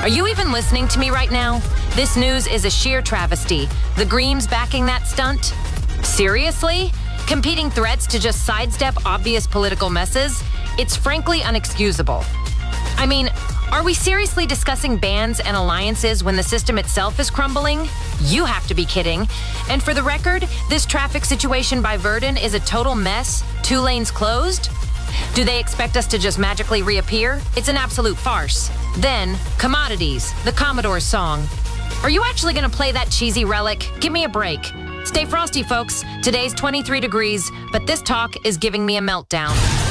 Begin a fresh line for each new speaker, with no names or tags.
Are you even listening to me right now? This news is a sheer travesty. The Greens backing that stunt? Seriously? Competing threats to just sidestep obvious political messes? It's frankly unexcusable. I mean, are we seriously discussing bans and alliances when the system itself is crumbling? You have to be kidding. And for the record, this traffic situation by Verdun is a total mess. 2 lanes closed? Do they expect us to just magically reappear? It's an absolute farce. Then, Commodities, the Commodore song. Are you actually going to play that cheesy relic? Give me a break. Stay frosty, folks. Today's 23 degrees, but this talk is giving me a meltdown.